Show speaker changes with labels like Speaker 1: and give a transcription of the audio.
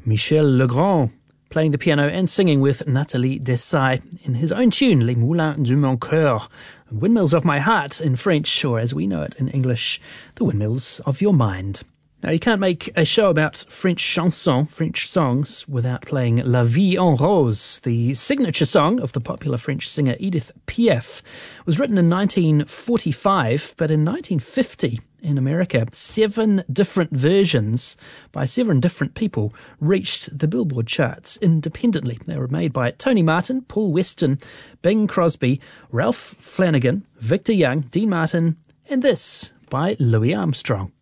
Speaker 1: Michel Legrand, playing the piano and singing with Nathalie Dessay in his own tune, Les Moulins de mon Cœur, Windmills of My Heart in French, or as we know it in English, The Windmills of Your Mind. Now, you can't make a show about French chansons, French songs, without playing La Vie en Rose. The signature song of the popular French singer Edith Piaf was written in 1945, but in 1950 in America, 7 different versions by 7 different people reached the Billboard charts independently. They were made by Tony Martin, Paul Weston, Bing Crosby, Ralph Flanagan, Victor Young, Dean Martin, and this by Louis Armstrong.